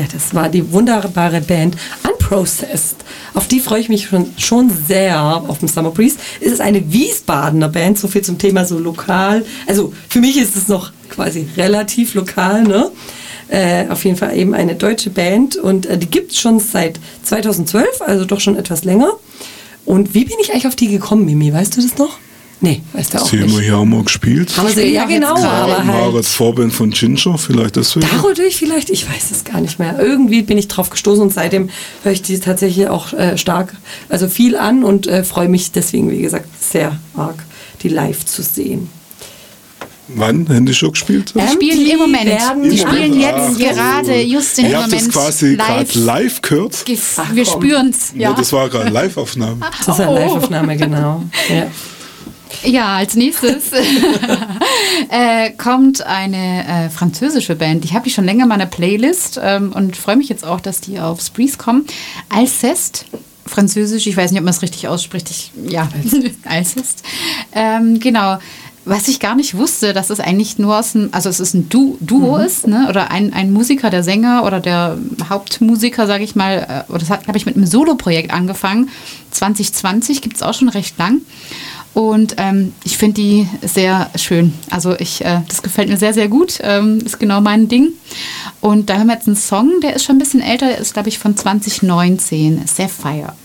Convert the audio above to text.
Ja, das war die wunderbare Band Unprocessed. Auf die freue ich mich schon sehr auf dem Summer Breeze. Es ist eine Wiesbadener Band, so viel zum Thema so lokal. Also für mich ist es noch quasi relativ lokal, ne? Auf jeden Fall eben eine deutsche Band und die gibt es schon seit 2012, also doch schon etwas länger. Und wie bin ich eigentlich auf die gekommen, Mimi? Weißt du das noch? Nee, weißt du auch nicht. Sie haben hier auch mal gespielt. Haben sie, ja, genau. Aber halt als Vorband von Ginger, vielleicht deswegen. Dadurch vielleicht? Ich weiß es gar nicht mehr. Irgendwie bin ich drauf gestoßen und seitdem höre ich die tatsächlich auch also viel an und freue mich deswegen, wie gesagt, sehr arg, die live zu sehen. Wann? Haben die schon gespielt? Die spielen im Moment. Die spielen jetzt gerade, just im Moment. Ich habe das quasi gerade live gehört. Wir spüren es. Ja. Das war gerade eine Live-Aufnahme. Das ist eine Live-Aufnahme, genau. Ja. Ja, als nächstes kommt eine französische Band. Ich habe die schon länger in meiner Playlist und freue mich jetzt auch, dass die auf Spreeze kommen. Alceste, französisch, ich weiß nicht, ob man es richtig ausspricht. Alceste. Genau. Was ich gar nicht wusste, dass es eigentlich nur es ist ein Duo ist, ne? Oder ein Musiker, der Sänger oder der Hauptmusiker, sage ich mal. Das habe ich mit einem Solo-Projekt angefangen. 2020, gibt es auch schon recht lang. Und ich finde die sehr schön. Also das gefällt mir sehr, sehr gut. Ist genau mein Ding. Und da haben wir jetzt einen Song, der ist schon ein bisschen älter. Der ist, glaube ich, von 2019. Sapphire.